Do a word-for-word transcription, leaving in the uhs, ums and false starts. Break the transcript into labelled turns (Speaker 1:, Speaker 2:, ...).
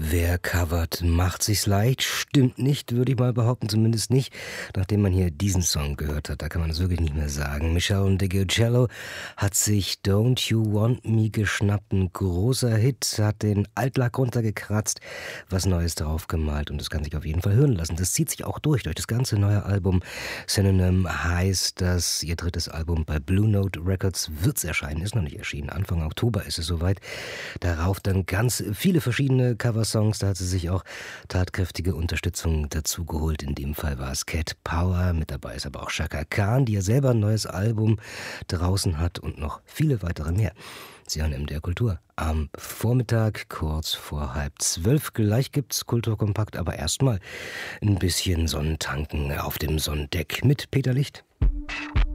Speaker 1: Wer covert, macht sich's leicht. Stimmt nicht, würde ich mal behaupten, zumindest nicht, nachdem man hier diesen Song gehört hat. Da kann man es wirklich nicht mehr sagen. Meshell Ndegeocello hat sich Don't You Want Me geschnappt. Ein großer Hit, hat den Altlack runtergekratzt, was Neues draufgemalt und das kann sich auf jeden Fall hören lassen. Das zieht sich auch durch, durch das ganze neue Album. Synonym heißt das, ihr drittes Album bei Blue Note Records wird's erscheinen, ist noch nicht erschienen. Anfang Oktober ist es soweit. Darauf dann ganz viele verschiedene Cover Songs, da hat sie sich auch tatkräftige Unterstützung dazu geholt. In dem Fall war es Cat Power, mit dabei ist aber auch Chaka Khan, die ja selber ein neues Album draußen hat und noch viele weitere mehr. Sie hören M D R Kultur am Vormittag, kurz vor halb zwölf. Gleich gibt's Kulturkompakt, aber erstmal ein bisschen Sonnentanken auf dem Sonnendeck mit Peter Licht.